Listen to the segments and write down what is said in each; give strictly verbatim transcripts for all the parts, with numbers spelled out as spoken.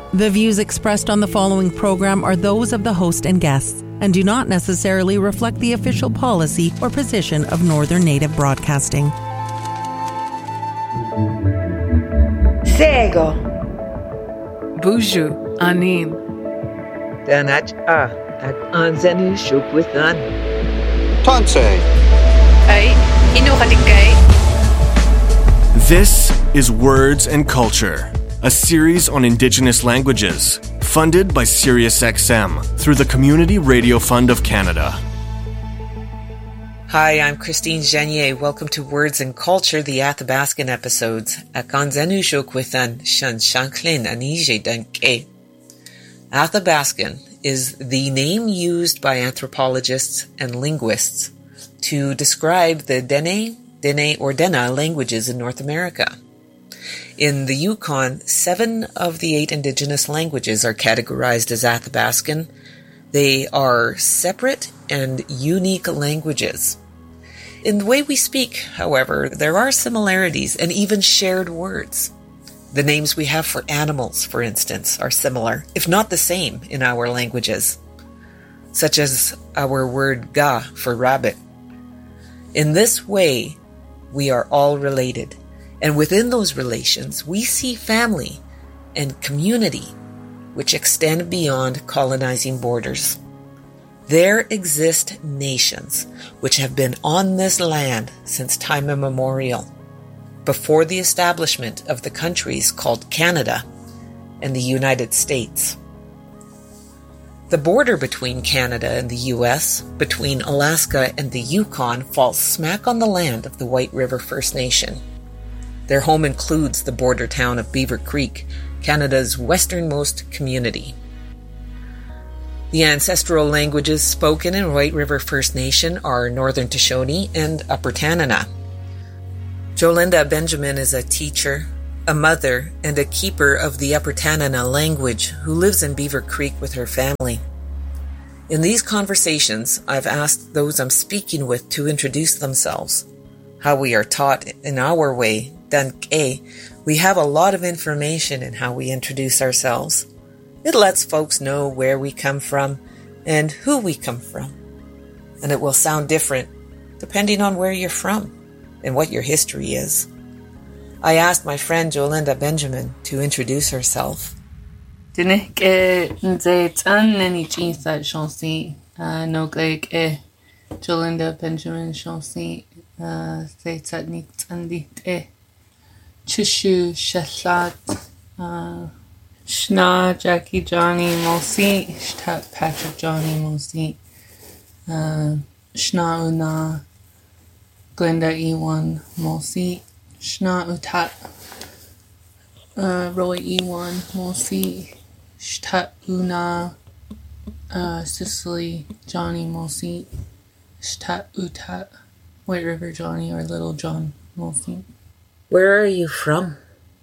The views expressed on the following program are those of the host and guests and do not necessarily reflect the official policy or position of Northern Native Broadcasting. Sego. Buju Anin. Danach A. At Anzenu Shukwithan. Tonse. Ay, Inuhatikay. This is Words and Culture, a series on Indigenous languages, funded by SiriusXM through the Community Radio Fund of Canada. Hi, I'm Christine Genier. Welcome to Words and Culture, the Athabascan episodes. Akanzanu Shokwithan Shan Shanklin Anije Danke. Athabascan is the name used by anthropologists and linguists to describe the Dene, Dene or Dena languages in North America. In the Yukon, seven of the eight indigenous languages are categorized as Athabascan. They are separate and unique languages. In the way we speak, however, there are similarities and even shared words. The names we have for animals, for instance, are similar, if not the same, in our languages, such as our word ga for rabbit. In this way, we are all related, and within those relations, we see family and community, which extend beyond colonizing borders. There exist nations which have been on this land since time immemorial, before the establishment of the countries called Canada and the United States. The border between Canada and the U S, between Alaska and the Yukon, falls smack on the land of the White River First Nation. Their home includes the border town of Beaver Creek, Canada's westernmost community. The ancestral languages spoken in White River First Nation are Northern Shoshone and Upper Tanana. Jolinda Benjamin is a teacher, a mother, and a keeper of the Upper Tanana language who lives in Beaver Creek with her family. In these conversations, I've asked those I'm speaking with to introduce themselves. How we are taught in our way, Danke, we have a lot of information in how we introduce ourselves. It lets folks know where we come from and who we come from. And it will sound different depending on where you're from and what your history is. I asked my friend Jolinda Benjamin to introduce herself. Dinike nze tan nani chinsa shansi no gleik e Jolinda Benjamin shansi se tatnik tandit e Chishu Shashat Shna Jackie Johnny Mosi Shtat Patrick Johnny Mosi Shna Una Glenda Ewan Mosi Shna Utat uh, Roy Ewan Mosi Shtat Una uh, Cicely Johnny Mosi Shtat Utat White River Johnny or Little John Mosi. Where are you from?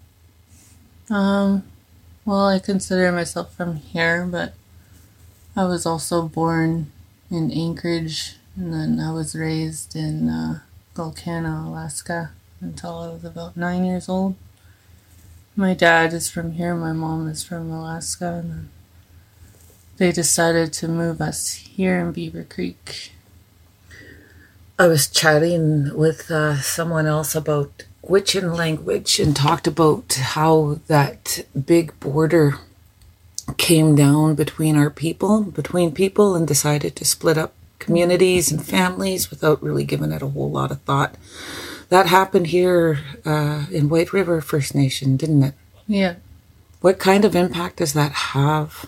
Um, well, I consider myself from here, but I was also born in Anchorage, and then I was raised in uh, Gulkana, Alaska, until I was about nine years old. My dad is from here, my mom is from Alaska, and then they decided to move us here in Beaver Creek. I was chatting with uh, someone else about Gwich'in language and talked about how that big border came down between our people, between people, and decided to split up communities and families without really giving it a whole lot of thought. That happened here uh, in White River First Nation, didn't it? Yeah. What kind of impact does that have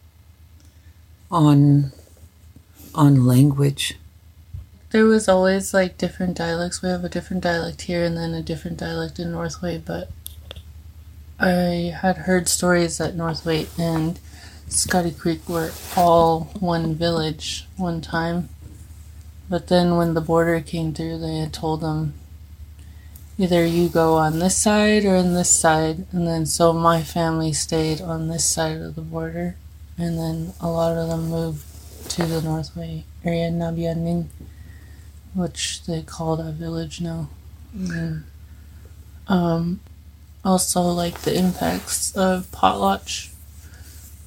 on on language? There was always like different dialects. We have a different dialect here and then a different dialect in Northway, but I had heard stories that Northway and Scotty Creek were all one village one time. But then when the border came through, they had told them, either you go on this side or on this side. And then so my family stayed on this side of the border. And then a lot of them moved to the Northway area, Nabianing, which they call that village now. And, um, also, like, the impacts of potlatch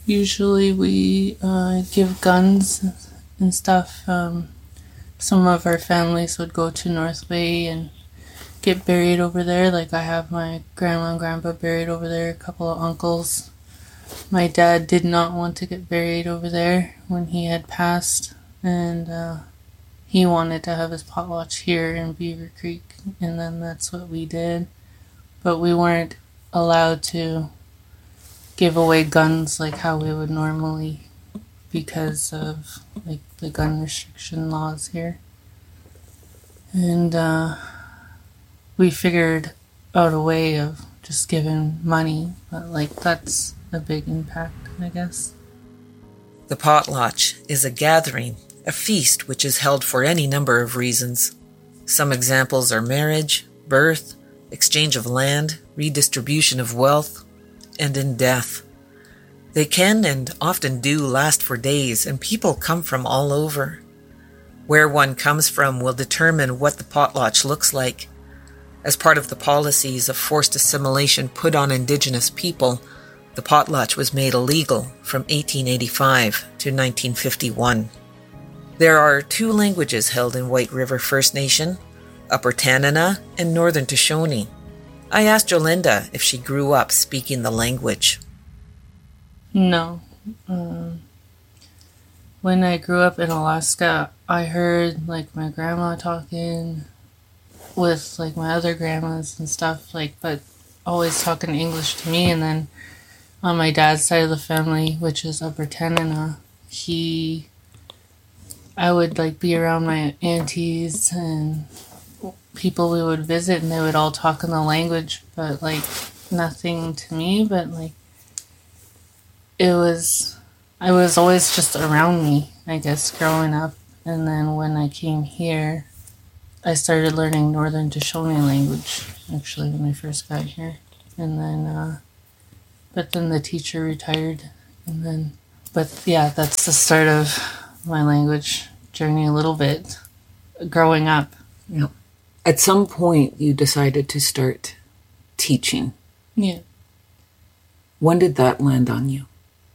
Usually we uh, give guns and stuff. Um, some of our families would go to Northway and get buried over there. Like I have my grandma and grandpa buried over there, a couple of uncles. My dad did not want to get buried over there when he had passed, and uh, he wanted to have his potlatch here in Beaver Creek, and then that's what we did. But we weren't allowed to give away guns like how we would normally because of like the gun restriction laws here. And uh, we figured out a way of just giving money, but like that's a big impact, I guess. The potlatch is a gathering, a feast which is held for any number of reasons. Some examples are marriage, birth, exchange of land, redistribution of wealth, and in death. They can and often do last for days, and people come from all over. Where one comes from will determine what the potlatch looks like. As part of the policies of forced assimilation put on Indigenous people, the potlatch was made illegal from eighteen eighty-five to nineteen fifty-one. There are two languages held in White River First Nation, Upper Tanana and Northern Shoshone. I asked Jolinda if she grew up speaking the language. No. Um, when I grew up in Alaska, I heard like my grandma talking with like my other grandmas and stuff, like, but always talking English to me. And then on my dad's side of the family, which is Upper Tanana, he, I would like be around my aunties and people we would visit, and they would all talk in the language, but like nothing to me. But like it was, I was always just around me, I guess, growing up. And then when I came here, I started learning Northern Shoshone language, actually, when I first got here. And then, uh, but then the teacher retired, and then, but yeah, that's the start of my language journey a little bit, growing up. Yeah. At some point, you decided to start teaching. Yeah. When did that land on you?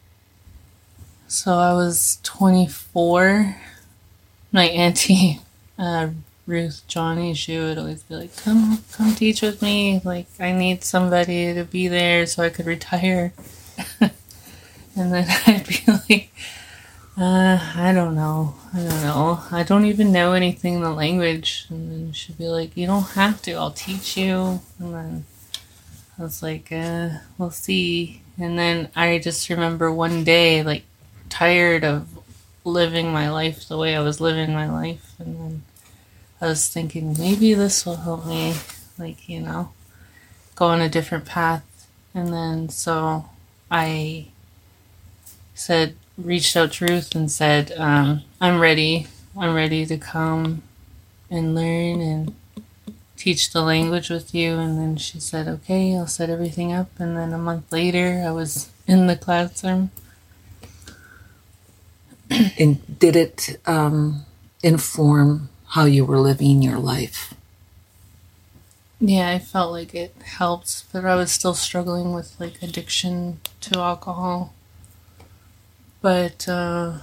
So I was twenty-four. My auntie, uh, Ruth Johnny, she would always be like, come, come teach with me. Like, I need somebody to be there so I could retire. And then I'd be like, uh, I don't know. I don't know. I don't even know anything in the language. And then she'd be like, you don't have to. I'll teach you. And then I was like, uh, we'll see. And then I just remember one day, like, tired of living my life the way I was living my life. And then I was thinking, maybe this will help me, like, you know, go on a different path. And then so I said, reached out to Ruth and said, um, I'm ready. I'm ready to come and learn and teach the language with you. And then she said, okay, I'll set everything up. And then a month later, I was in the classroom. And did it um, inform how you were living your life? Yeah, I felt like it helped, but I was still struggling with like addiction to alcohol. But uh,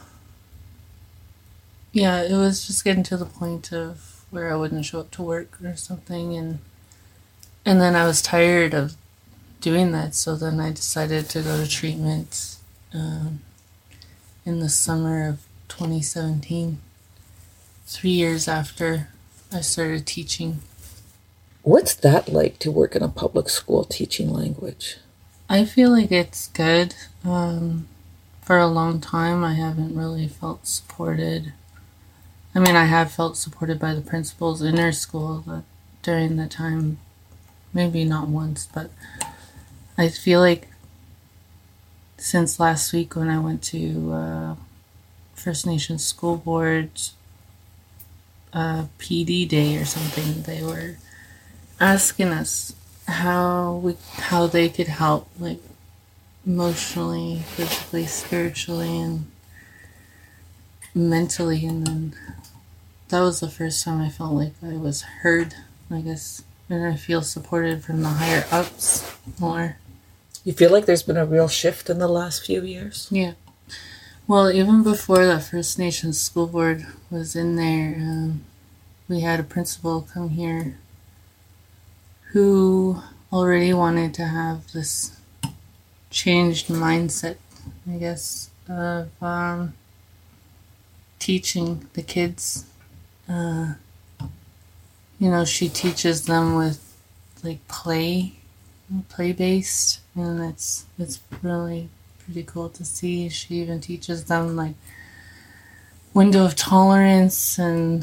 yeah, it was just getting to the point of where I wouldn't show up to work or something, and and then I was tired of doing that, so then I decided to go to treatment um, in the summer of twenty seventeen, three years after I started teaching. What's that like to work in a public school teaching language? I feel like it's good. Um, for a long time, I haven't really felt supported. I mean, I have felt supported by the principals in our school, but during the time, maybe not once, but I feel like since last week when I went to uh, First Nations School Board's uh, P D Day or something, they were asking us how we how they could help, like emotionally, physically, spiritually, and mentally. And then that was the first time I felt like I was heard, I guess, and I feel supported from the higher ups more. You feel like there's been a real shift in the last few years? Yeah. Well, even before the First Nations School Board was in there, um, we had a principal come here who already wanted to have this changed mindset, I guess, of um, teaching the kids. Uh, you know, she teaches them with like play, play based, and it's it's really pretty cool to see. She even teaches them like window of tolerance and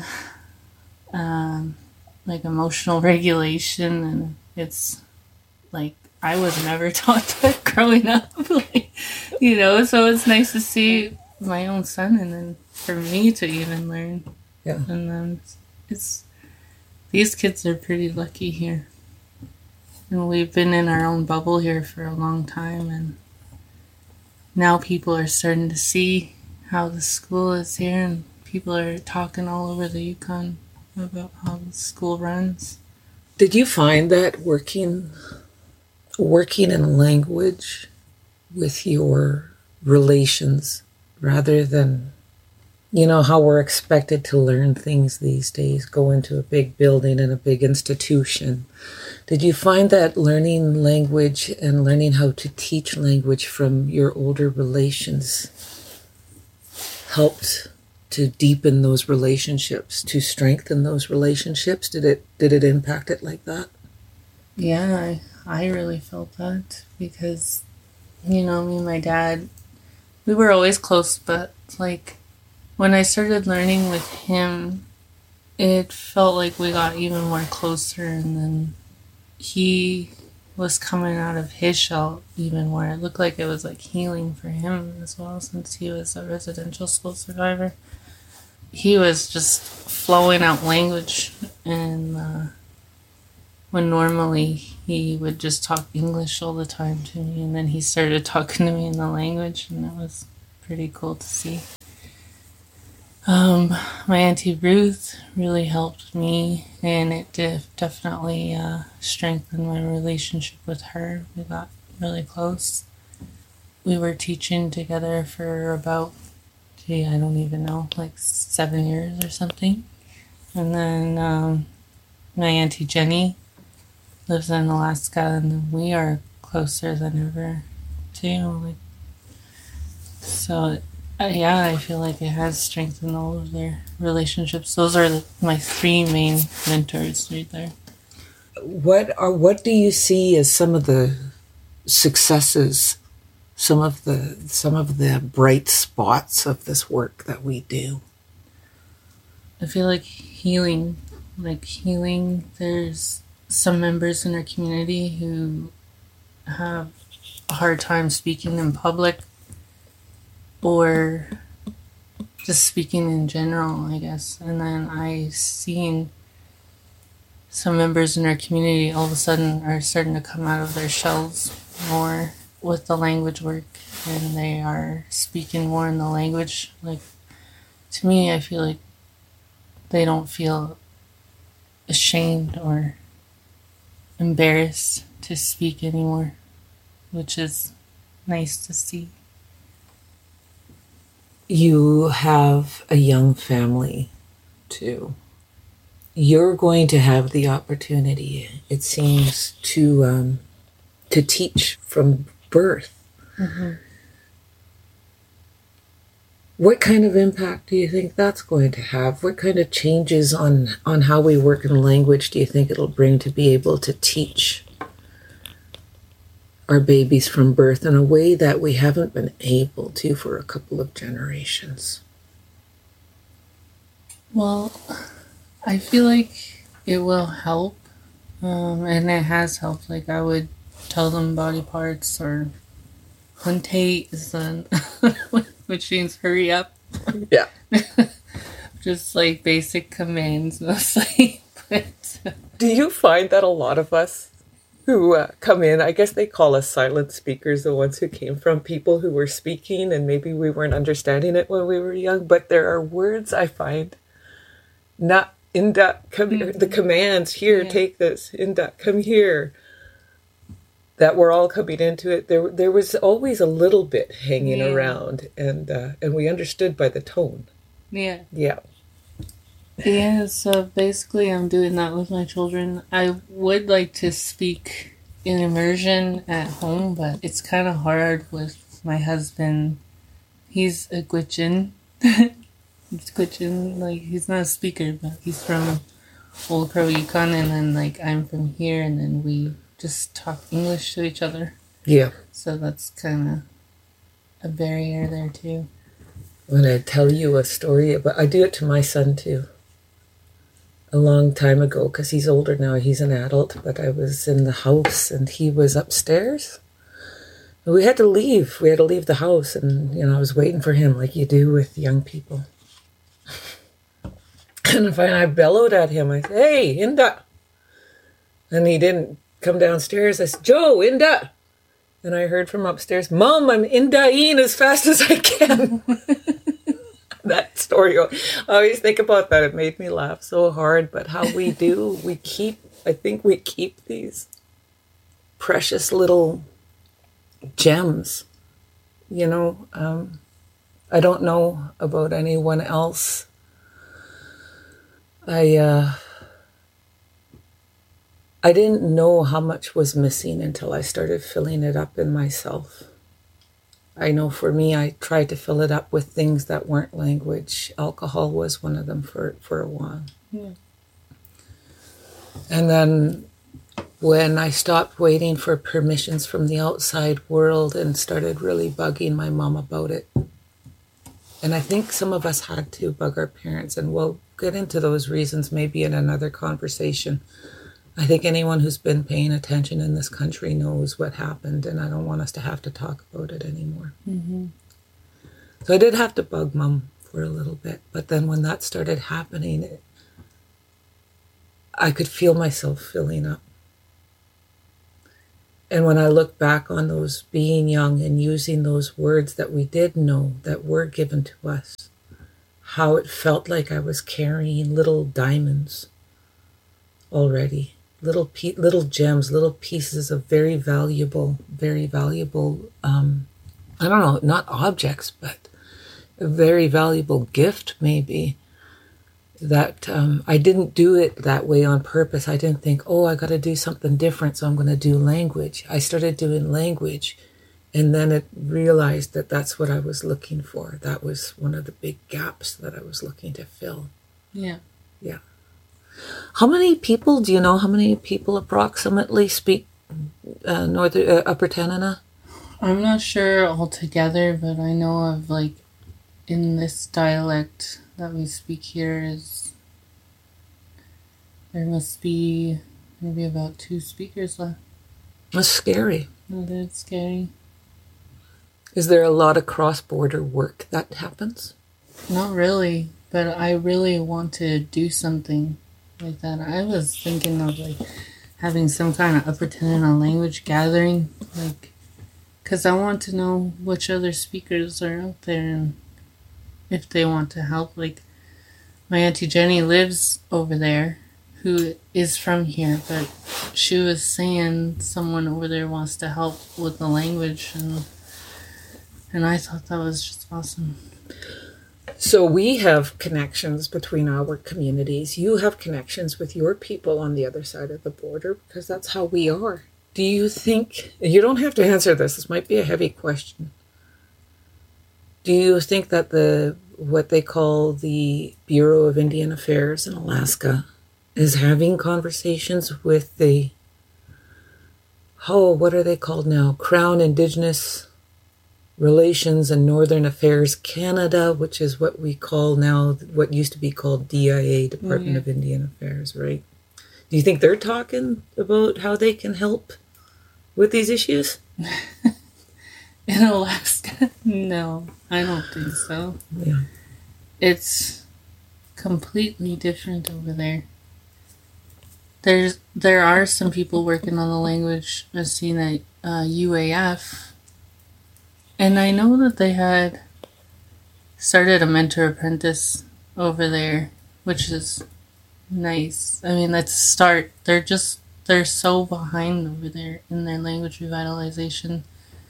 um, like emotional regulation, and it's like I was never taught that growing up, like, you know. So it's nice to see my own son, and then for me to even learn. Yeah, and then it's, it's these kids are pretty lucky here. And we've been in our own bubble here for a long time, and now people are starting to see how the school is here, and people are talking all over the Yukon about how the school runs. Did you find that working working in language with your relations, rather than, you know, how we're expected to learn things these days, go into a big building and a big institution, did you find that learning language and learning how to teach language from your older relations helped to deepen those relationships, to strengthen those relationships? Did it did it impact it like that? Yeah, I, I really felt that because, you know, me and my dad, we were always close, but like when I started learning with him, it felt like we got even more closer, and then he was coming out of his shell even more. It looked like it was like healing for him as well, since he was a residential school survivor. He was just flowing out language, and uh, when normally he would just talk English all the time to me, and then he started talking to me in the language, and it was pretty cool to see. Um, my Auntie Ruth really helped me, and it def- definitely uh, strengthened my relationship with her. We got really close. We were teaching together for about, gee, I don't even know, like seven years or something. And then um, my Auntie Jenny lives in Alaska, and we are closer than ever, too. Like, so... Uh, yeah, I feel like it has strengthened all of their relationships. Those are the, my three main mentors right there. What are what do you see as some of the successes, some of the some of the bright spots of this work that we do? I feel like healing, like healing. There's some members in our community who have a hard time speaking in public, or just speaking in general, I guess. And then I seen some members in our community all of a sudden are starting to come out of their shells more with the language work, and they are speaking more in the language. Like, to me, I feel like they don't feel ashamed or embarrassed to speak anymore, which is nice to see. You have a young family, too. You're going to have the opportunity, it seems, to um, to teach from birth. Mm-hmm. What kind of impact do you think that's going to have? What kind of changes on, on how we work in language do you think it'll bring to be able to teach our babies from birth in a way that we haven't been able to for a couple of generations? Well, I feel like it will help, um, and it has helped. Like, I would tell them body parts, or huntate is the which means hurry up. Yeah. Just like basic commands mostly. But do you find that a lot of us who uh, come in, I guess they call us silent speakers, the ones who came from people who were speaking and maybe we weren't understanding it when we were young, but there are words I find not in that, come, mm-hmm. the commands here, yeah. Take this, in that, come here. that we're all coming into it. There there was always a little bit hanging Yeah. around, and uh, and we understood by the tone. Yeah. Yeah. Yeah, so basically I'm doing that with my children. I would like to speak in immersion at home, but it's kind of hard with my husband. He's a Gwich'in. He's Gwich'in, like, he's not a speaker, but he's from Old Crow, Yukon, and then, like, I'm from here, and then we just talk English to each other. Yeah. So that's kind of a barrier there, too. When I tell you a story, but I do it to my son, too. A long time ago, because he's older now, he's an adult, but I was in the house and he was upstairs. And we had to leave. We had to leave the house, and, you know, I was waiting for him like you do with young people. And finally I bellowed at him. I said, "Hey, Inda." And he didn't come downstairs. I said, "Joe, Inda." And I heard from upstairs, "Mom, I'm Indaing as fast as I can." That story, I always think about that. It made me laugh so hard. But how we do, we keep, I think we keep these precious little gems. You know, um, I don't know about anyone else. I, uh, I didn't know how much was missing until I started filling it up in myself. I know for me, I tried to fill it up with things that weren't language. Alcohol was one of them for, for a while. Yeah. And then when I stopped waiting for permissions from the outside world and started really bugging my mom about it. And I think some of us had to bug our parents, and we'll get into those reasons maybe in another conversation. I think anyone who's been paying attention in this country knows what happened, and I don't want us to have to talk about it anymore. Mm-hmm. So I did have to bug Mom for a little bit, but then when that started happening, it, I could feel myself filling up. And when I look back on those being young and using those words that we did know that were given to us, how it felt like I was carrying little diamonds already. Little pe- little gems, little pieces of very valuable, very valuable, um, I don't know, not objects, but a very valuable gift maybe, that um, I didn't do it that way on purpose. I didn't think, oh, I got to do something different, so I'm going to do language. I started doing language, and then it realized that that's what I was looking for. That was one of the big gaps that I was looking to fill. Yeah. Yeah. How many people, do you know how many people approximately speak uh, Northern uh, Upper Tanana? I'm not sure altogether, but I know of, like, in this dialect that we speak here is, there must be maybe about two speakers left. That's scary. That's scary. Is there a lot of cross-border work that happens? Not really, but I really want to do something like that. I was thinking of, like, having some kind of Upper Tanana language gathering, like, because I want to know which other speakers are out there and if they want to help. Like, my Auntie Jenny lives over there, who is from here, but she was saying someone over there wants to help with the language, and and I thought that was just awesome. So we have connections between our communities. You have connections with your people on the other side of the border, because that's how we are. Do you think, you don't have to answer this, this might be a heavy question. Do you think that the, what they call the Bureau of Indian Affairs in Alaska is having conversations with the, oh, what are they called now? Crown Indigenous Relations and Northern Affairs Canada, which is what we call now, what used to be called D I A, Department Mm-hmm. of Indian Affairs, right? Do you think they're talking about how they can help with these issues? In Alaska? No, I don't think so. Yeah. It's completely different over there. There's there are some people working on the language. I've seen at uh, U A F, and I know that they had started a mentor apprentice over there, which is nice. I mean, that's a start. They're just they're so behind over there in their language revitalization.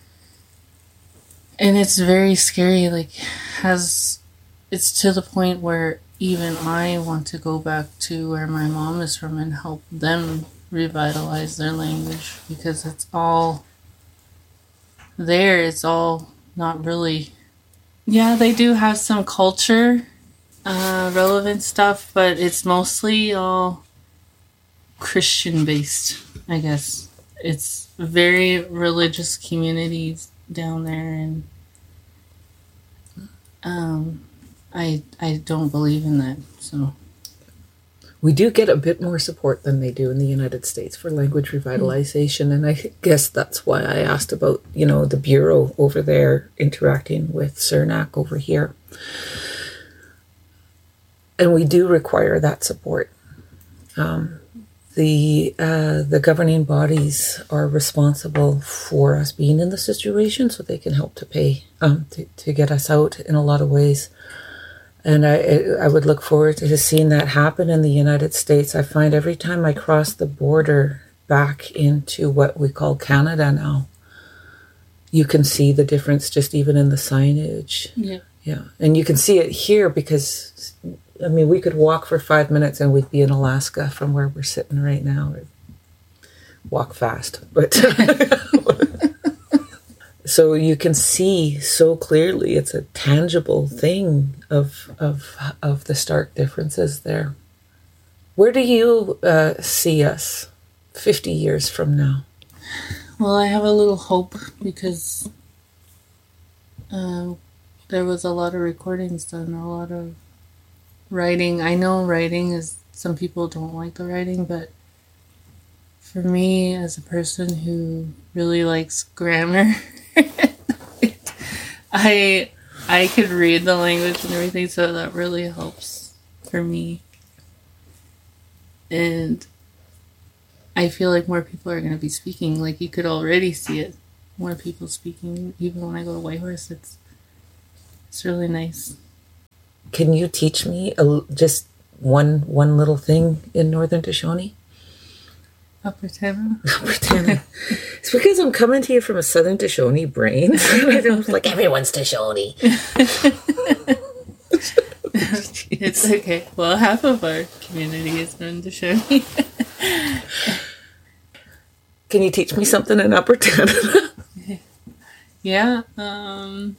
And it's very scary. Like, has it's to the point where even I want to go back to where my mom is from and help them revitalize their language, because it's all there. It's all not really. Yeah, they do have some culture uh, relevant stuff, but it's mostly all Christian based, I guess. It's very religious communities down there, and um, I I don't believe in that. So we do get a bit more support than they do in the United States for language revitalization, and I guess that's why I asked about, you know, the Bureau over there interacting with CERNAC over here. And we do require that support. Um, the uh, the governing bodies are responsible for us being in the situation, so they can help to pay um, to, to get us out in a lot of ways. And I I would look forward to seeing that happen in the United States. I find every time I cross the border back into what we call Canada now, you can see the difference just even in the signage. Yeah. Yeah. And you can see it here because, I mean, we could walk for five minutes and we'd be in Alaska from where we're sitting right now. Walk fast, but... So you can see so clearly, it's a tangible thing of of of the stark differences there. Where do you uh, see us fifty years from now? Well, I have a little hope because uh, there was a lot of recordings done, a lot of writing. I know writing is, some people don't like the writing, but for me, as a person who really likes grammar, I I could read the language and everything, so that really helps for me. And I feel like more people are going to be speaking. Like, you could already see it. More people speaking. Even when I go to Whitehorse, it's it's really nice. Can you teach me a, just one one little thing in Northern Shoshone? Upper Tana? Upper Tana. It's because I'm coming to you from a Southern Shoshone brain. It's like, everyone's Shoshone. It's okay. Well, half of our community is Northern Shoshone. Can you teach me something in Upper Tana? Yeah. Um,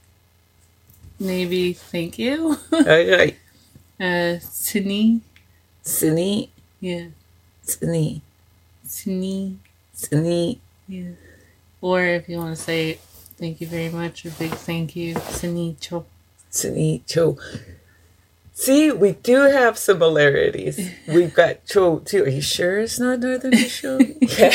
maybe thank you. Okay. Uh, Sini. Sini. Yeah. Sini. Sini. Sini. Yeah. Or if you want to say thank you very much, or big thank you, Sini Cho. Sini Cho. See, we do have similarities. We've got Cho too. Are you sure it's not Northern Shoshone?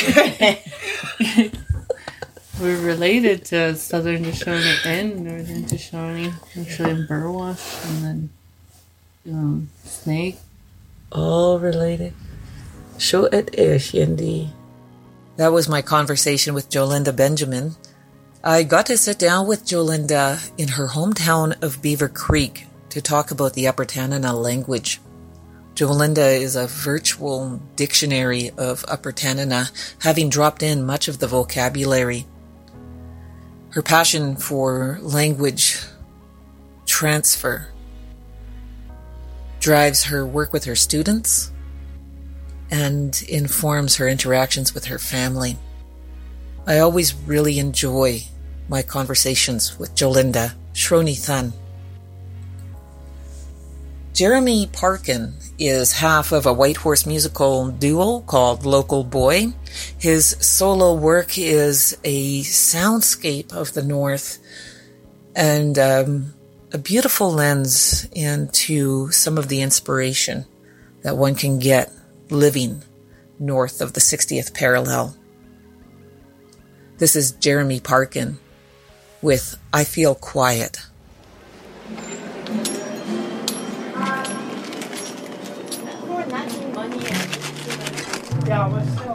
We're related to Southern Shoshone and Northern Shoshone. Actually, in Burwash, and then um, Snake. All related. Show it ish, Yendi. That was my conversation with Jolinda Benjamin. I got to sit down with Jolinda in her hometown of Beaver Creek to talk about the Upper Tanana language. Jolinda is a virtual dictionary of Upper Tanana, having dropped in much of the vocabulary. Her passion for language transfer drives her work with her students and informs her interactions with her family. I always really enjoy my conversations with Jolinda Shroni Thun. Jeremy Parkin is half of a Whitehorse musical duo called Local Boy. His solo work is a soundscape of the North and um, a beautiful lens into some of the inspiration that one can get living north of the sixtieth parallel. This is Jeremy Parkin with I Feel Quiet. Yeah,